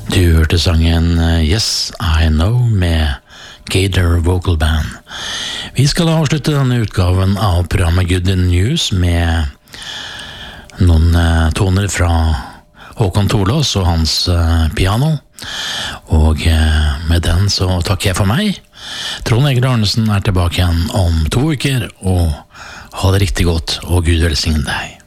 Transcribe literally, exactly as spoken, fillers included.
Du hørte sangen Yes, I Know med Gator Vocal Band. Vi skal avslutte denne utgaven av programmet Good News med noen toner fra Håkon Torlås og hans piano. Og med den så takker jeg for meg. Trond Egil Arnesen er tilbake igjen om to uker, og ha det riktig godt, og Gud velsigne deg.